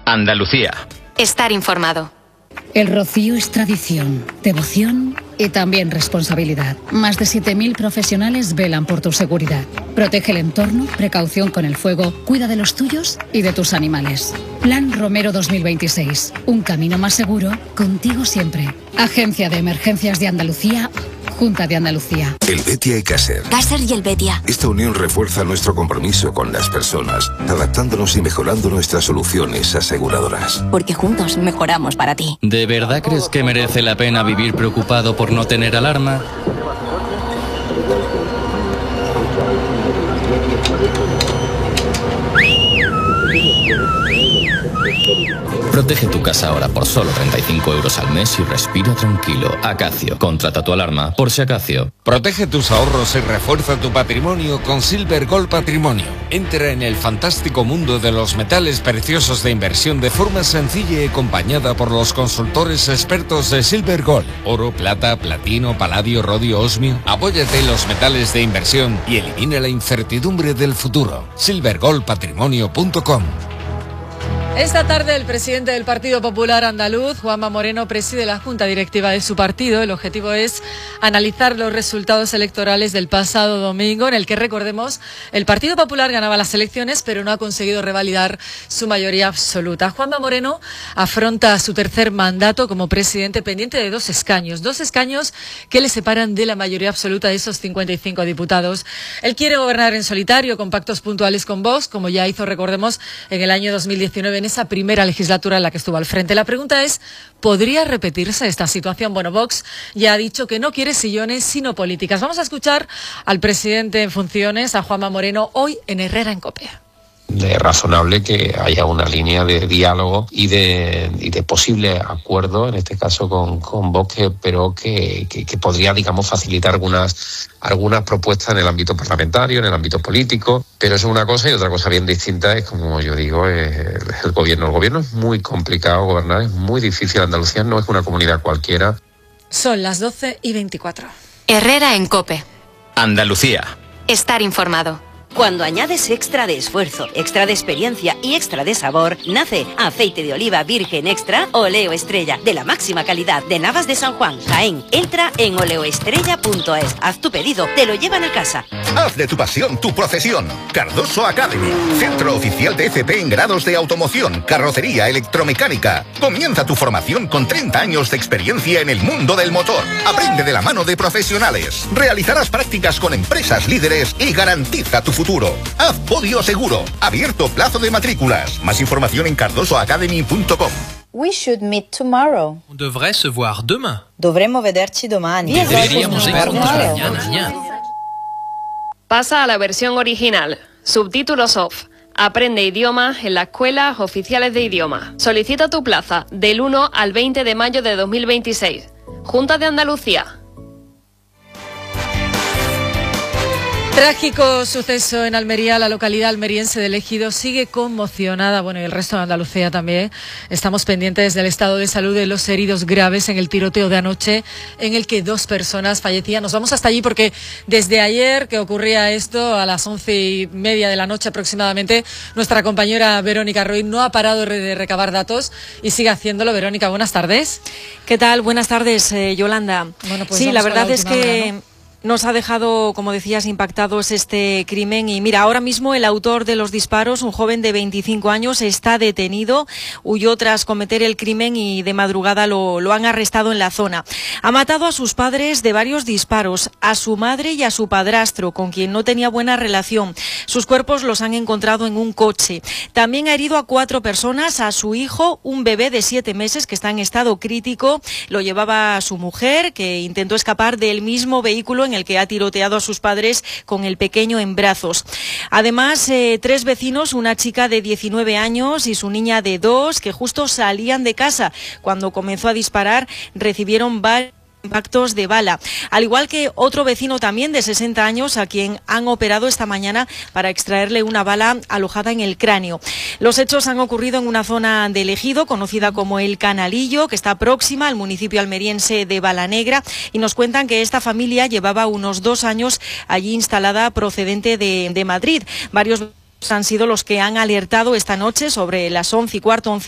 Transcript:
Andalucía. Estar informado. El rocío es tradición, devoción y también responsabilidad. Más de 7.000 profesionales velan por tu seguridad. Protege el entorno, precaución con el fuego, cuida de los tuyos y de tus animales. Plan Romero 2026. Un camino más seguro, contigo siempre. Agencia de Emergencias de Andalucía, Junta de Andalucía. El Betia y Caser. Caser y el Betia. Esta unión refuerza nuestro compromiso con las personas, adaptándonos y mejorando nuestras soluciones aseguradoras. Porque juntos mejoramos para ti. ¿De verdad crees que merece la pena vivir preocupado por no tener alarma? Protege tu casa ahora por solo 35 € al mes y respira tranquilo. Acacio. Contrata tu alarma por si Acacio. Protege tus ahorros y refuerza tu patrimonio con Silver Gold Patrimonio. Entra en el fantástico mundo de los metales preciosos de inversión de forma sencilla y acompañada por los consultores expertos de Silver Gold. Oro, plata, platino, paladio, rodio, osmio. Apóyate en los metales de inversión y elimina la incertidumbre del futuro. silvergoldpatrimonio.com. Esta tarde el presidente del Partido Popular Andaluz, Juanma Moreno, preside la Junta Directiva de su partido. El objetivo es analizar los resultados electorales del pasado domingo, en el que, recordemos, el Partido Popular ganaba las elecciones, pero no ha conseguido revalidar su mayoría absoluta. Juanma Moreno afronta su tercer mandato como presidente, pendiente de dos escaños que le separan de la mayoría absoluta de esos 55 diputados. Él quiere gobernar en solitario, con pactos puntuales con Vox, como ya hizo, recordemos, en el año 2019, en esa primera legislatura en la que estuvo al frente. La pregunta es, ¿podría repetirse esta situación? Bueno, Vox ya ha dicho que no quiere sillones, sino políticas. Vamos a escuchar al presidente en funciones, a Juanma Moreno, hoy en Herrera en COPE. Es razonable que haya una línea de diálogo y de posible acuerdo, en este caso con Vox, pero que podría, digamos, facilitar algunas propuestas en el ámbito parlamentario, en el ámbito político, pero eso es una cosa, y otra cosa bien distinta es, como yo digo, el gobierno. El gobierno es muy complicado gobernar, es muy difícil. Andalucía no es una comunidad cualquiera. Son las 12:24. Herrera en COPE. Andalucía. Estar informado. Cuando añades extra de esfuerzo, extra de experiencia y extra de sabor, nace aceite de oliva virgen extra Oleo Estrella, de la máxima calidad de Navas de San Juan, Jaén. Entra en oleoestrella.es, haz tu pedido, te lo llevan a casa. Haz de tu pasión tu profesión. Cardoso Academy, centro oficial de FP en grados de automoción, carrocería, electromecánica. Comienza tu formación con 30 años de experiencia en el mundo del motor. Aprende de la mano de profesionales. Realizarás prácticas con empresas líderes y garantiza tu futuro. Haz podio seguro. Abierto plazo de matrículas. Más información en cardosoacademy.com. We should meet tomorrow. On devrait se voir demain. Dovremmo vederci domani. Deberíamos vernos mañana. Pasa a la versión original. Subtítulos off. Aprende idiomas en las escuelas oficiales de idioma. Solicita tu plaza del 1 al 20 de mayo de 2026. Junta de Andalucía. Trágico suceso en Almería. La localidad almeriense de Ejido sigue conmocionada, bueno, y el resto de Andalucía también. Estamos pendientes del estado de salud de los heridos graves en el tiroteo de anoche, en el que 2 personas fallecían. Nos vamos hasta allí porque desde ayer que ocurría esto, a las 11:30 de la noche aproximadamente, nuestra compañera Verónica Roy no ha parado de recabar datos y sigue haciéndolo. Verónica, buenas tardes. ¿Qué tal? Buenas tardes, Yolanda. Bueno, pues sí, la verdad es que... hora, ¿no? Nos ha dejado, como decías, impactados este crimen. Y mira, ahora mismo el autor de los disparos, un joven de 25 años, está detenido. Huyó tras cometer el crimen y de madrugada lo han arrestado en la zona. Ha matado a sus padres de varios disparos, a su madre y a su padrastro, con quien no tenía buena relación. Sus cuerpos los han encontrado en un coche. También ha herido a 4 personas, a su hijo, un bebé de 7 meses que está en estado crítico. Lo llevaba su mujer, que intentó escapar del mismo vehículo en el que ha tiroteado a sus padres con el pequeño en brazos. Además, 3 vecinos, una chica de 19 años y su niña de 2, que justo salían de casa cuando comenzó a disparar, recibieron varios impactos de bala, al igual que otro vecino también de 60 años a quien han operado esta mañana para extraerle una bala alojada en el cráneo. Los hechos han ocurrido en una zona del Ejido conocida como El Canalillo, que está próxima al municipio almeriense de Balanegra, y nos cuentan que esta familia llevaba unos 2 años allí instalada, procedente de Madrid. Varios han sido los que han alertado esta noche sobre las 11:15,